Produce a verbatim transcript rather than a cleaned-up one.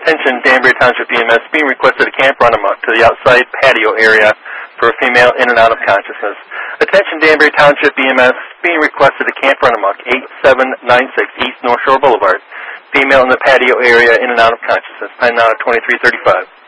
Attention, Danbury Township E M S, being requested to camp run amok to the outside patio area for a female in and out of consciousness. Attention, Danbury Township E M S, being requested to camp run amok, eight seven nine six East North Shore Boulevard. Female in the patio area in and out of consciousness. Time now twenty-three thirty-five.